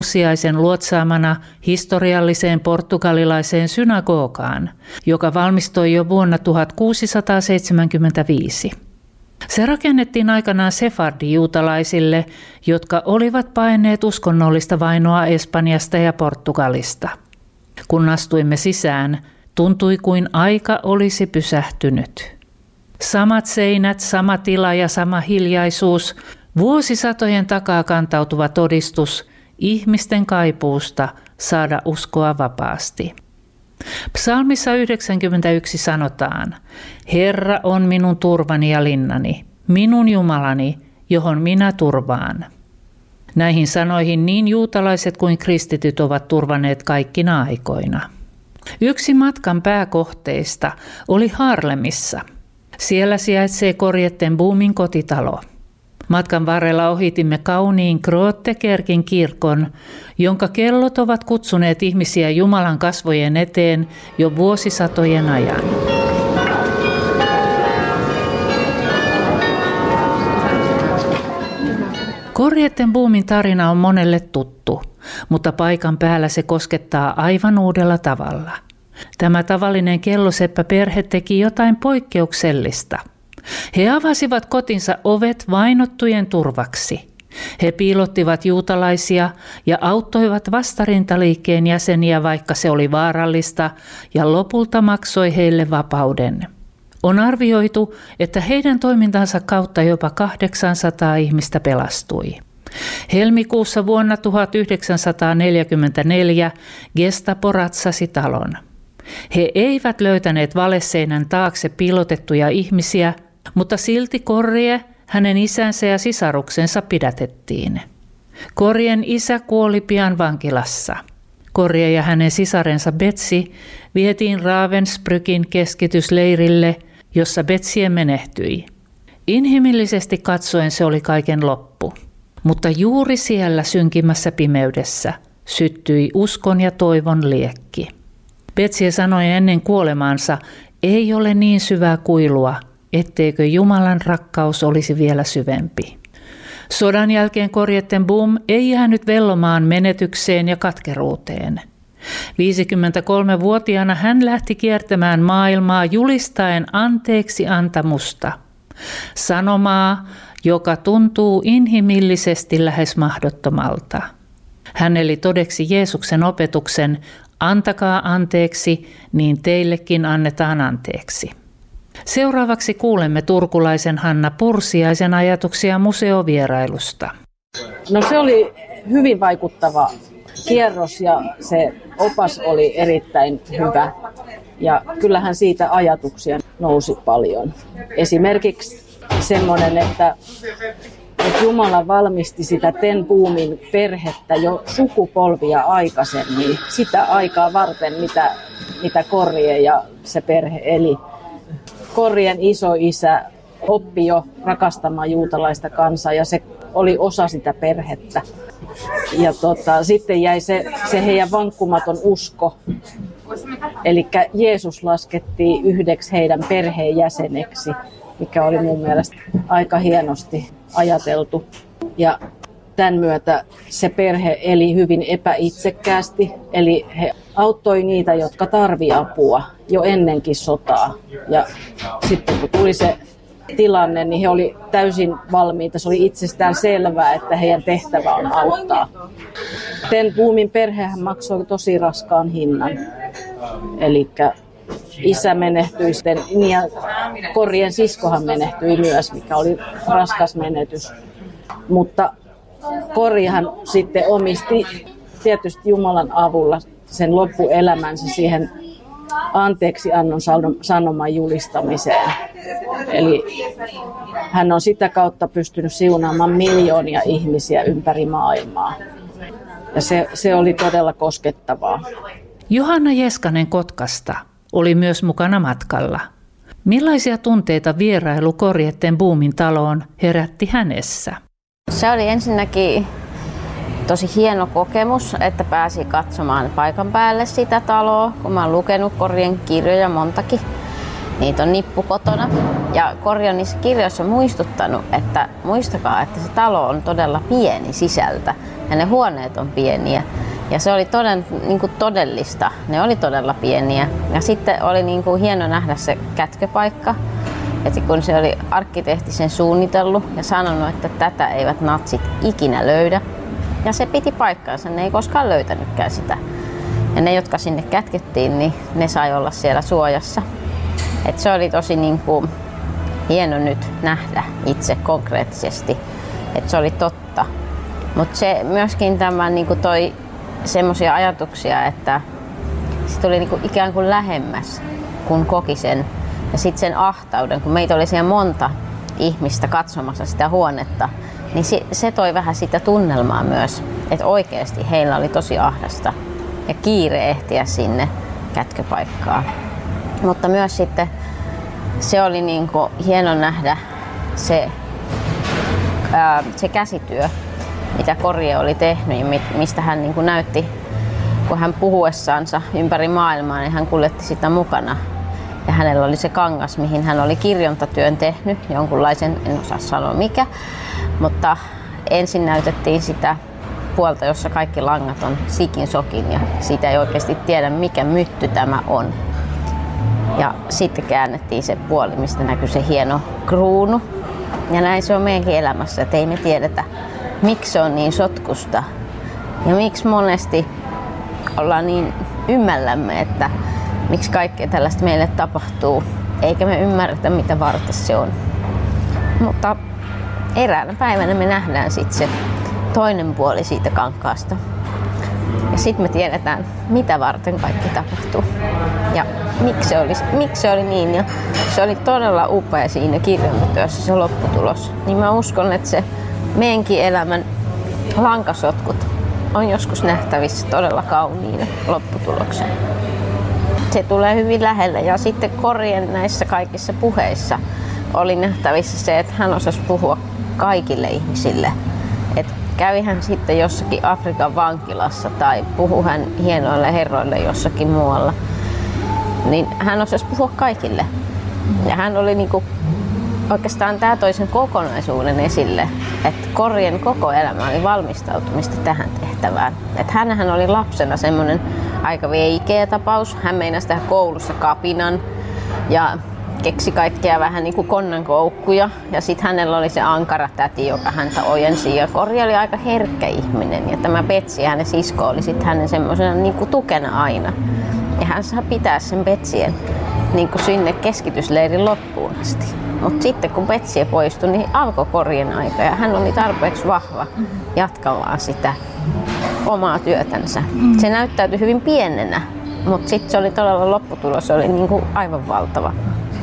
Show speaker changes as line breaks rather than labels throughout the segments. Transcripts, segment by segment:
Pursiaisen luotsaamana historialliseen portugalilaiseen synagogaan, joka valmistui jo vuonna 1675. Se rakennettiin aikanaan sefardi-juutalaisille, jotka olivat paenneet uskonnollista vainoa Espanjasta ja Portugalista. Kun astuimme sisään, tuntui kuin aika olisi pysähtynyt. Samat seinät, sama tila ja sama hiljaisuus, vuosisatojen takaa kantautuva todistus ihmisten kaipuusta saada uskoa vapaasti. Psalmissa 91 sanotaan, Herra on minun turvani ja linnani, minun Jumalani, johon minä turvaan. Näihin sanoihin niin juutalaiset kuin kristityt ovat turvanneet kaikkina aikoina. Yksi matkan pääkohteista oli Haarlemissa. Siellä sijaitsee Corriettenboomin kotitalo. Matkan varrella ohitimme kauniin Grotekerkin kirkon, jonka kellot ovat kutsuneet ihmisiä Jumalan kasvojen eteen jo vuosisatojen ajan. Corriettenboomin tarina on monelle tuttu, mutta paikan päällä se koskettaa aivan uudella tavalla. Tämä tavallinen kelloseppäperhe teki jotain poikkeuksellista. He avasivat kotinsa ovet vainottujen turvaksi. He piilottivat juutalaisia ja auttoivat vastarintaliikkeen jäseniä, vaikka se oli vaarallista, ja lopulta maksoi heille vapauden. On arvioitu, että heidän toimintansa kautta jopa 800 ihmistä pelastui. Helmikuussa vuonna 1944 Gestapo ratsasi talon. He eivät löytäneet valeseinän taakse piilotettuja ihmisiä, mutta silti Corrie, hänen isänsä ja sisaruksensa pidätettiin. Corrien isä kuoli pian vankilassa. Corrie ja hänen sisarensa Betsy vietiin Ravensbrückin keskitysleirille, jossa Betsy menehtyi. Inhimillisesti katsoen se oli kaiken loppu, mutta juuri siellä synkimmässä pimeydessä syttyi uskon ja toivon liekki. Betsy sanoi ennen kuolemaansa, ei ole niin syvää kuilua, etteikö Jumalan rakkaus olisi vielä syvempi. Sodan jälkeen Corriettenboom ei jäänyt vellomaan menetykseen ja katkeruuteen. 53-vuotiaana hän lähti kiertämään maailmaa julistaen anteeksi antamusta. Sanomaa, joka tuntuu inhimillisesti lähes mahdottomalta. Hän eli todeksi Jeesuksen opetuksen, antakaa anteeksi, niin teillekin annetaan anteeksi. Seuraavaksi kuulemme turkulaisen Hanna Pursiaisen ajatuksia museovierailusta.
No se oli hyvin vaikuttava kierros ja se opas oli erittäin hyvä. Ja kyllähän siitä ajatuksia nousi paljon. Esimerkiksi semmoinen, että Jumala valmisti sitä Ten Boomin perhettä jo sukupolvia aikaisemmin, sitä aikaa varten, mitä Corrie ja se perhe eli. Corrien isoisä oppi jo rakastamaan juutalaista kansaa ja se oli osa sitä perhettä. Ja sitten jäi se heidän vankkumaton usko. Eli Jeesus laskettiin yhdeksi heidän perheenjäseneksi, mikä oli mun mielestä aika hienosti ajateltu. Ja tämän myötä se perhe eli hyvin epäitsekkäästi, eli he auttoi niitä, jotka tarvitsi apua jo ennenkin sotaa. Ja sitten kun tuli se tilanne, niin he oli täysin valmiita. Se oli itsestään selvää, että heidän tehtävä on auttaa. Ten Boomin perhehän maksoi tosi raskaan hinnan. Eli isä menehtyi sitten, ja Corrien siskohan menehtyi myös, mikä oli raskas menetys. Mutta Corriehan sitten omisti tietysti Jumalan avulla sen loppuelämänsä siihen anteeksiannon sanoman julistamiseen. Eli hän on sitä kautta pystynyt siunaamaan miljoonia ihmisiä ympäri maailmaa. Ja se oli todella koskettavaa.
Johanna Jeskanen Kotkasta oli myös mukana matkalla. Millaisia tunteita vierailu Corriettenboomin taloon herätti hänessä?
Se oli ensinnäkin tosi hieno kokemus, että pääsi katsomaan paikan päälle sitä taloa, kun mä oon lukenut Corrien kirjoja montakin. niitä on nippu kotona. Ja Kori on niissä kirjoissa muistuttanut, että muistakaa, että se talo on todella pieni sisältä ja ne huoneet on pieniä. Ja se oli todellista, ne oli todella pieniä. Ja sitten oli hieno nähdä se kätköpaikka, että kun se oli arkkitehti sen suunnitellut ja sanonut, että tätä eivät natsit ikinä löydä. Ja se piti paikkaansa, ne ei koskaan löytänytkään sitä. Ja ne, jotka sinne kätkettiin, niin ne sai olla siellä suojassa. Et se oli tosi hieno nyt nähdä itse konkreettisesti, että se oli totta. Mutta se myöskin tämä toi semmoisia ajatuksia, että se tuli ikään kuin lähemmäs, kun koki sen. Ja sitten sen ahtauden, kun meitä oli siellä monta ihmistä katsomassa sitä huonetta, niin se toi vähän sitä tunnelmaa myös, että oikeasti heillä oli tosi ahdasta ja kiire ehtiä sinne kätköpaikkaan. Mutta myös sitten se oli hieno nähdä se käsityö, mitä Kori oli tehnyt ja mistä hän näytti, kun hän puhuessaansa ympäri maailmaa, niin hän kuljetti sitä mukana. Ja hänellä oli se kangas, mihin hän oli kirjontatyön tehnyt, jonkunlaisen, en osaa sanoa mikä, mutta ensin näytettiin sitä puolta, jossa kaikki langat on sikin sokin ja siitä ei oikeasti tiedä, mikä mytty tämä on. Ja sitten käännettiin se puoli, mistä näkyy se hieno kruunu. Ja näin se on meidänkin elämässä, että ei me tiedetä, miksi se on niin sotkusta ja miksi monesti ollaan niin ymmällämme, että miksi kaikkea tällaista meille tapahtuu, eikä me ymmärretä, mitä varten se on. Mutta eräänä päivänä me nähdään sitten se toinen puoli siitä kankaasta. Ja sitten me tiedetään, mitä varten kaikki tapahtuu ja miksi se oli niin. Ja se oli todella upea siinä kirjontatyössä se lopputulos. Niin mä uskon, että se meidänkin elämän lankasotkut on joskus nähtävissä todella kauniina lopputuloksen. Se tulee hyvin lähelle ja sitten Korien näissä kaikissa puheissa oli nähtävissä se, että hän osasi puhua kaikille ihmisille. Et kävi hän sitten jossakin Afrikan vankilassa tai puhui hän hienoille herroille jossakin muualla, niin hän osasi puhua kaikille. Ja hän oli oikeastaan tämä toisen kokonaisuuden esille, että Korien koko elämä oli valmistautumista tähän tehtävään. Että hänhän oli lapsena semmoinen aika veikeä tapaus. Hän meinasi tehdä koulussa kapinan ja keksi kaikkea vähän konnankoukkuja. Ja sitten hänellä oli se ankara täti, joka häntä ojensi. Ja Kori oli aika herkkä ihminen ja tämä Betsi, hänen sisko, oli sitten hänen semmoisena tukena aina. Ja hän saa pitää sen Betsien sinne keskitysleirin loppuun asti. Mutta sitten kun Betsi poistui, niin alkoi Korien aika ja hän oli tarpeeksi vahva jatkamaan sitä omaa työtänsä. Se näyttäytyi hyvin pienenä, mutta sitten se oli todella lopputulos, oli aivan valtava.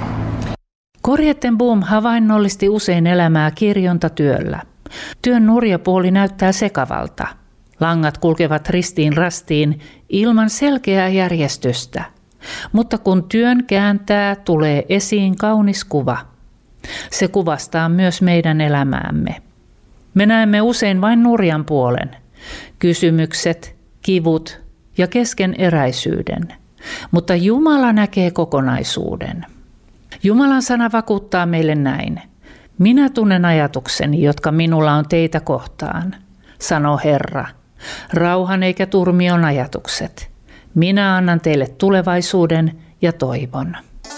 Corrie ten Boom havainnollisti usein elämää kirjontatyöllä. Työn nurja puoli näyttää sekavalta. Langat kulkevat ristiin rastiin ilman selkeää järjestystä. Mutta kun työn kääntää, tulee esiin kaunis kuva. Se kuvastaa myös meidän elämäämme. Me näemme usein vain nurjan puolen. Kysymykset, kivut ja keskeneräisyyden. Mutta Jumala näkee kokonaisuuden. Jumalan sana vakuuttaa meille näin. Minä tunnen ajatukseni, jotka minulla on teitä kohtaan, sanoo Herra. Rauhan eikä turmion ajatukset. Minä annan teille tulevaisuuden ja toivon.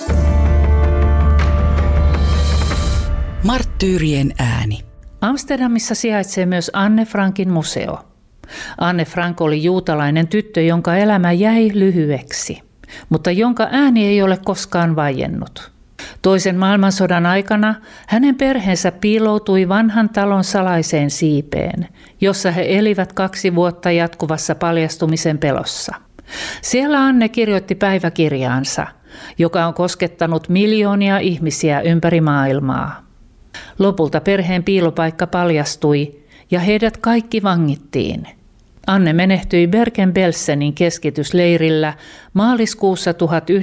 Marttyyrien ääni.
Amsterdamissa sijaitsee myös Anne Frankin museo. Anne Frank oli juutalainen tyttö, jonka elämä jäi lyhyeksi, mutta jonka ääni ei ole koskaan vaiennut. Toisen maailmansodan aikana hänen perheensä piiloutui vanhan talon salaiseen siipeen, jossa he elivät 2 vuotta jatkuvassa paljastumisen pelossa. Siellä Anne kirjoitti päiväkirjaansa, joka on koskettanut miljoonia ihmisiä ympäri maailmaa. Lopulta perheen piilopaikka paljastui ja heidät kaikki vangittiin. Anne menehtyi Bergen-Belsenin keskitysleirillä maaliskuussa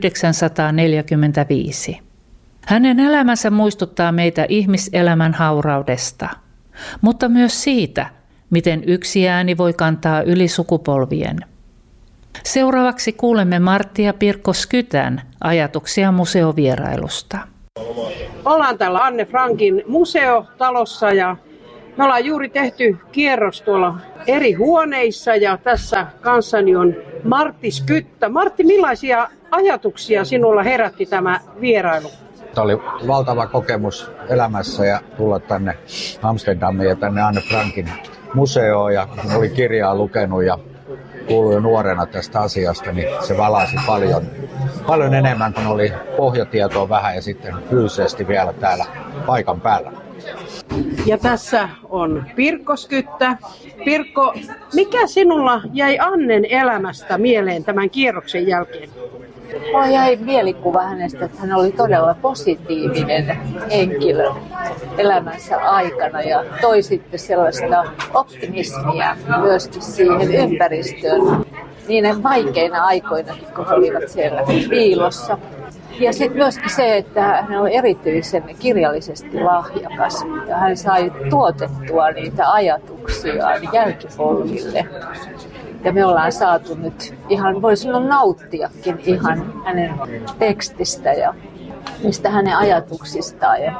1945. Hänen elämänsä muistuttaa meitä ihmiselämän hauraudesta, mutta myös siitä, miten yksi ääni voi kantaa yli sukupolvien. Seuraavaksi kuulemme Martti ja Pirkko Skytän ajatuksia museovierailusta.
Ollaan täällä Anne Frankin museotalossa ja me ollaan juuri tehty kierros tuolla eri huoneissa ja tässä kanssani on Martti Skyttä. Martti, millaisia ajatuksia sinulla herätti tämä vierailu?
Tämä oli valtava kokemus elämässä ja tulla tänne Amsterdamiin ja tänne Anne Frankin museoon ja kun oli kirjaa lukenut ja kuului jo nuorena tästä asiasta, niin se valasi paljon enemmän kuin oli pohjatietoa vähän ja sitten fyysisesti vielä täällä paikan päällä.
Ja tässä on Pirkko Skyttä. Pirkko, mikä sinulla jäi Annen elämästä mieleen tämän kierroksen jälkeen?
Mulla jäi mielikuva hänestä, että hän oli todella positiivinen henkilö elämänsä aikana ja toi sitten sellaista optimismia myöskin siihen ympäristöön niinä vaikeina aikoina, kun he olivat siellä piilossa. Ja sitten myöskin se, että hän on erityisen kirjallisesti lahjakas ja hän sai tuotettua niitä ajatuksiaan jälkipolville. Ja me ollaan saatu nyt ihan, voi sanoa nauttiakin ihan hänen tekstistä ja mistä hänen ajatuksistaan. Ja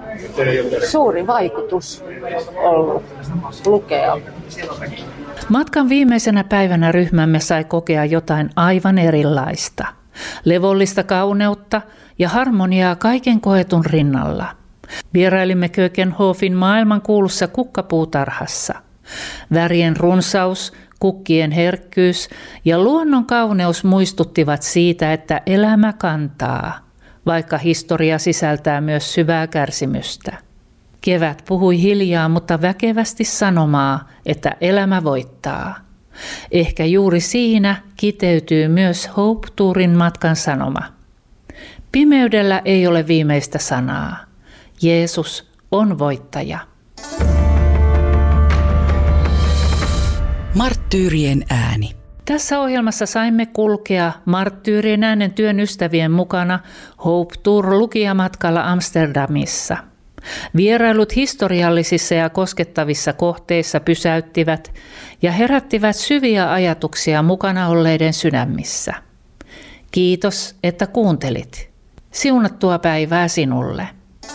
suuri vaikutus ollut lukea.
Matkan viimeisenä päivänä ryhmämme sai kokea jotain aivan erilaista. Levollista kauneutta ja harmoniaa kaiken koetun rinnalla. Vierailimme Kökenhofin maailmankuulussa kukkapuutarhassa. Värien runsaus, kukkien herkkyys ja luonnon kauneus muistuttivat siitä, että elämä kantaa, vaikka historia sisältää myös syvää kärsimystä. Kevät puhui hiljaa, mutta väkevästi sanomaa, että elämä voittaa. Ehkä juuri siinä kiteytyy myös Hope Tourin matkan sanoma. Pimeydellä ei ole viimeistä sanaa. Jeesus on voittaja.
Marttyyrien ääni.
Tässä ohjelmassa saimme kulkea Marttyyrien äänen työn ystävien mukana Hope Tour-lukijamatkalla Amsterdamissa. Vierailut historiallisissa ja koskettavissa kohteissa pysäyttivät ja herättivät syviä ajatuksia mukana olleiden sydämissä. Kiitos, että kuuntelit. Siunattua päivää sinulle.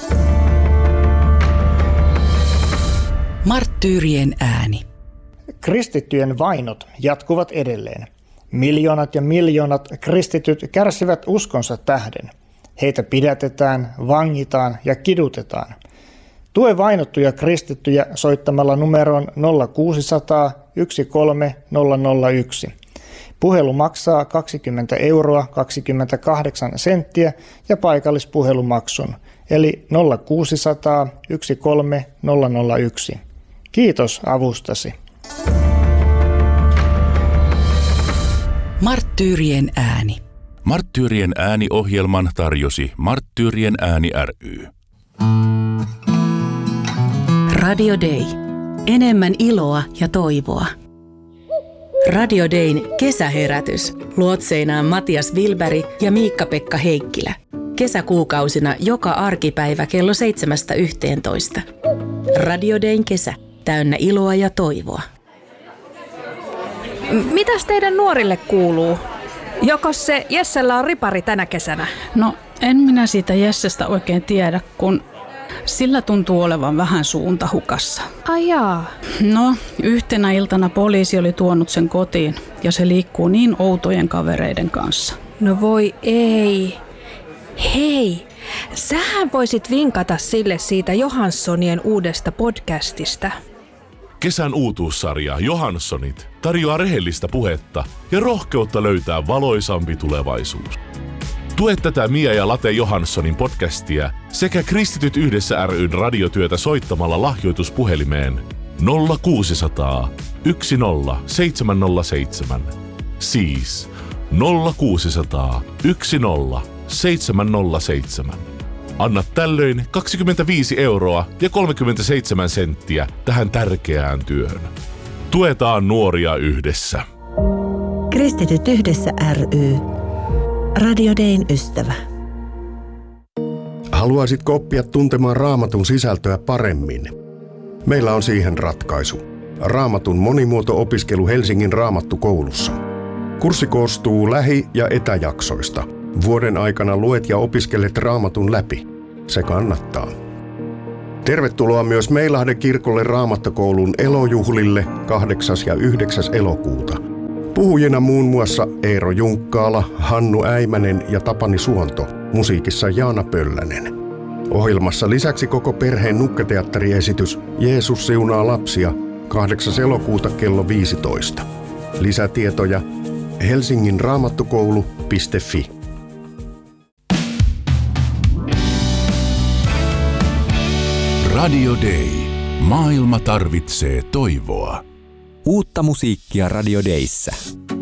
Marttyyrien ääni.
Kristittyjen vainot jatkuvat edelleen. Miljoonat ja miljoonat kristityt kärsivät uskonsa tähden. Heitä pidätetään, vangitaan ja kidutetaan. Tue vainottuja kristittyjä soittamalla numeroon 0600 13001. Puhelu maksaa 20 euroa 28 senttiä ja paikallispuhelumaksun, eli 0600 13001. Kiitos avustasi.
Marttyyrien ääni.
Marttyyrien ääni-ohjelman tarjosi Marttyyrien ääni ry.
Radio Day. Enemmän iloa ja toivoa. Radio Dayn kesäherätys. Luotseinaan Matias Wilberg ja Miikka-Pekka Heikkilä. Kesäkuukausina joka arkipäivä kello 7–11. Radio Dayn kesä. Täynnä iloa ja toivoa.
Mitäs teidän nuorille kuuluu? Jokos se Jessellä on ripari tänä kesänä?
No, en minä siitä Jessestä oikein tiedä, kun sillä tuntuu olevan vähän suunta hukassa.
Ai jaa.
No, yhtenä iltana poliisi oli tuonut sen kotiin ja se liikkuu niin outojen kavereiden kanssa.
No voi ei. Hei, sähän voisit vinkata sille siitä Johanssonien uudesta podcastista.
Kesän uutuussarja Johannssonit tarjoaa rehellistä puhetta ja rohkeutta löytää valoisampi tulevaisuus. Tue tätä Mia ja Late Johanssonin podcastia sekä Kristityt yhdessä ry:n radiotyötä soittamalla lahjoituspuhelimeen 0600 10707. Siis 0600 10707. Anna tällöin 25 euroa ja 37 senttiä tähän tärkeään työhön. Tuetaan nuoria yhdessä.
Kristityt yhdessä ry. Radio Dayn ystävä.
Haluaisitko oppia tuntemaan Raamatun sisältöä paremmin? Meillä on siihen ratkaisu. Raamatun monimuoto-opiskelu Helsingin Raamattukoulussa. Kurssi koostuu lähi- ja etäjaksoista. Vuoden aikana luet ja opiskelet Raamatun läpi. Se kannattaa. Tervetuloa myös Meilahden kirkolle Raamattokoulun elojuhlille 8. ja 9. elokuuta. Puhujina muun muassa Eero Junkkaala, Hannu Äimänen ja Tapani Suonto, musiikissa Jaana Pöllänen. Ohjelmassa lisäksi koko perheen nukketeatteriesitys Jeesus siunaa lapsia 8. elokuuta kello 15. Lisätietoja helsinginraamattokoulu.fi.
Radio Day. Maailma tarvitsee toivoa.
Uutta musiikkia Radio Dayssä.